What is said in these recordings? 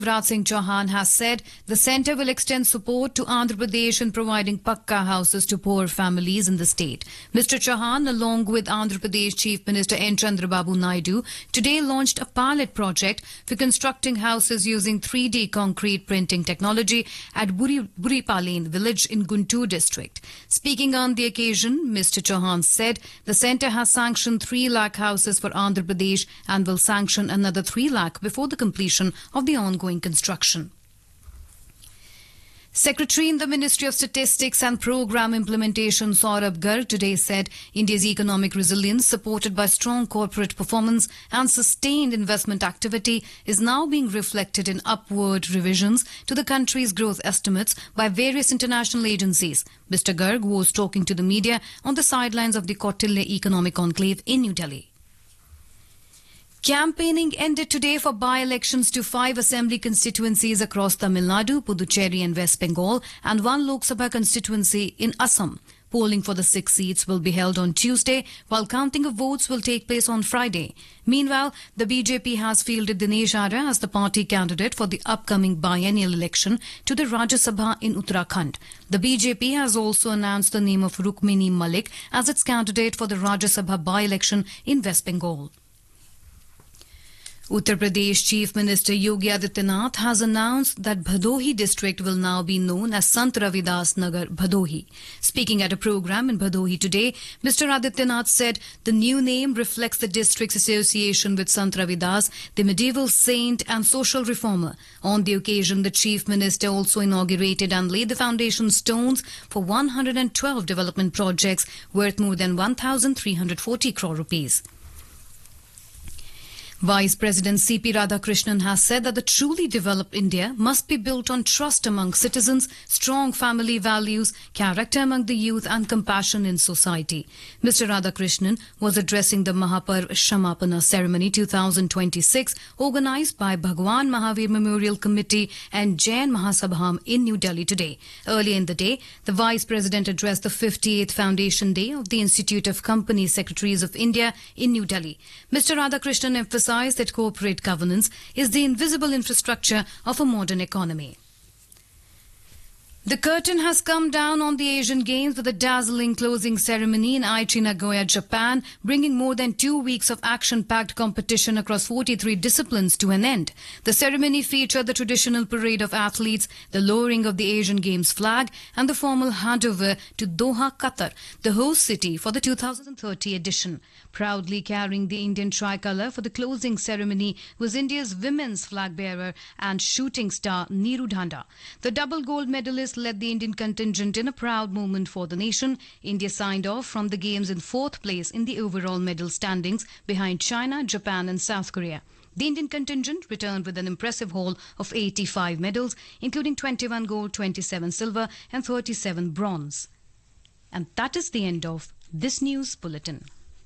Shivraj Singh Chauhan has said the centre will extend support to Andhra Pradesh in providing Pakka houses to poor families in the state. Mr. Chauhan, along with Andhra Pradesh Chief Minister N. Chandrababu Naidu, today launched a pilot project for constructing houses using 3D concrete printing technology at Buripalin village in Guntur district. Speaking on the occasion, Mr. Chauhan said the centre has sanctioned 3 lakh houses for Andhra Pradesh and will sanction another 3 lakh before the completion of the ongoing construction. Secretary in the Ministry of Statistics and Programme Implementation Saurabh Garg today said India's economic resilience, supported by strong corporate performance and sustained investment activity, is now being reflected in upward revisions to the country's growth estimates by various international agencies. Mr. Garg was talking to the media on the sidelines of the Kautilya Economic Conclave in New Delhi. Campaigning ended today for by-elections to 5 assembly constituencies across Tamil Nadu, Puducherry and West Bengal and 1 Lok Sabha constituency in Assam. Polling for the 6 seats will be held on Tuesday, while counting of votes will take place on Friday. Meanwhile, the BJP has fielded Dinesh Arya as the party candidate for the upcoming biennial election to the Rajya Sabha in Uttarakhand. The BJP has also announced the name of Rukmini Malik as its candidate for the Rajya Sabha by-election in West Bengal. Uttar Pradesh Chief Minister Yogi Adityanath has announced that Bhadohi district will now be known as Sant Ravidas Nagar Bhadohi. Speaking at a program in Bhadohi today, Mr. Adityanath said the new name reflects the district's association with Sant Ravidas, the medieval saint and social reformer. On the occasion, the Chief Minister also inaugurated and laid the foundation stones for 112 development projects worth more than 1,340 crore rupees. Vice President C.P. Radhakrishnan has said that the truly developed India must be built on trust among citizens, strong family values, character among the youth and compassion in society. Mr. Radhakrishnan was addressing the Mahaparv Shamapana ceremony 2026 organized by Bhagwan Mahavir Memorial Committee and Jain Mahasabham in New Delhi today. Earlier in the day, the Vice President addressed the 58th Foundation Day of the Institute of Company Secretaries of India in New Delhi. Mr. Radhakrishnan emphasized that corporate governance is the invisible infrastructure of a modern economy. The curtain has come down on the Asian Games with a dazzling closing ceremony in Aichi, Nagoya, Japan, bringing more than 2 weeks of action-packed competition across 43 disciplines to an end. The ceremony featured the traditional parade of athletes, the lowering of the Asian Games flag, and the formal handover to Doha, Qatar, the host city for the 2030 edition. Proudly carrying the Indian tricolour for the closing ceremony was India's women's flag bearer and shooting star Neeru Dhanda. The double gold medalist led the Indian contingent in a proud moment for the nation. India signed off from the Games in 4th place in the overall medal standings behind China, Japan and South Korea. The Indian contingent returned with an impressive haul of 85 medals, including 21 gold, 27 silver and 37 bronze. And that is the end of this news bulletin.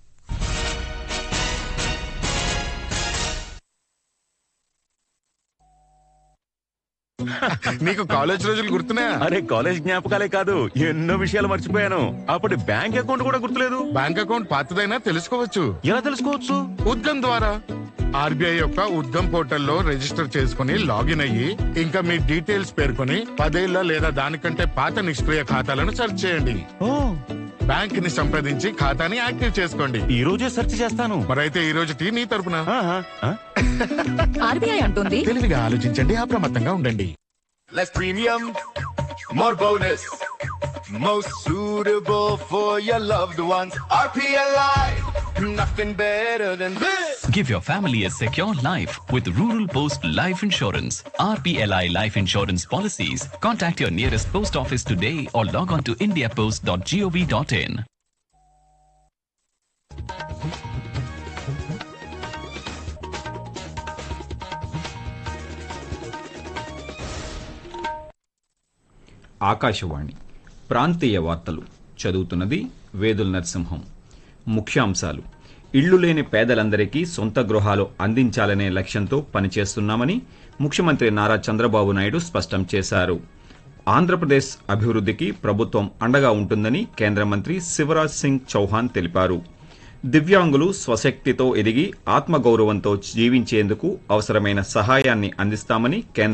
నీకు college రోజులు గుర్తున్నాయా? అరే college జ్ఞాపకాలే కాదు, ఎన్నో విషయాలు మర్చిపోయాను. అప్పుడు bank account కూడా గుర్తులేదు. బ్యాంక్ అకౌంట్ పాతదైనా తెలుసుకోవచ్చు. ఎలా తెలుసుకోవచ్చు? ఉద్గమ్ ద్వారా. ఆర్బీఐ యొక్క ఉద్గమ్ పోర్టల్లో రిజిస్టర్ చేసుకుని లాగిన్ అయ్యి ఇంకా మీ డీటెయిల్స్ పేర్కొని 10 ఏళ్ల లేదా దానికంటే పాత నిష్క్రియ ఖాతాలను సెర్చ్ చేయండి. బ్యాంక్ ని సంప్రదించి ఖాతాని యాక్టివ్ చేసుకోండి. ఈ రోజే సెర్చ్ చేస్తాను. మరైతే ఈ రోజు టీ నీ తరపున. ఆర్బీఐ అంటుంది తెలివిగా ఆలోచించండి, అప్రమత్తంగా ఉండండి. Less premium, more bonus, most suitable for your loved ones. RPLI, nothing better than this. Give your family a secure life with Rural Post Life Insurance. RPLI Life Insurance Policies. Contact your nearest post office today or log on to indiapost.gov.in. Akashvani ప్రాంతీయ వార్తలు చదువుతున్నది వేదుల నరసింహం. ముఖ్యాంశాలు: ఇళ్లు లేని పేదలందరికీ సొంత గృహాలు అందించాలనే లక్ష్యంతో పనిచేస్తున్నామని ముఖ్యమంత్రి నారా చంద్రబాబు నాయుడు స్పష్టం చేశారు. ఆంధ్రప్రదేశ్ అభివృద్ధికి ప్రభుత్వం అండగా ఉంటుందని కేంద్ర మంత్రి శివరాజ్ సింగ్ చౌహాన్ తెలిపారు. దివ్యాంగులు స్వశక్తితో ఎదిగి ఆత్మగౌరవంతో జీవించేందుకు అవసరమైన సహాయాన్ని అందిస్తామని కేంద్ర